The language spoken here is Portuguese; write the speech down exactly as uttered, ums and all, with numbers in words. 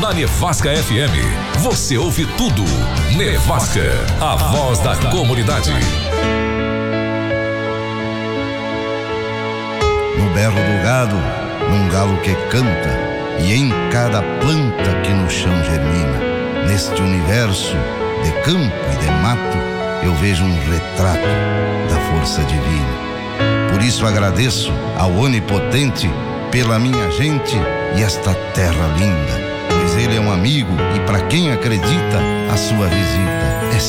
Na Nevasca F M, você ouve tudo. Nevasca, a voz da comunidade. No berro do gado, num galo que canta, e em cada planta que no chão germina, neste universo de campo e de mato, eu vejo um retrato da força divina. Por isso agradeço ao Onipotente pela minha gente e esta terra linda, pois ele é um amigo e para quem acredita, a sua visita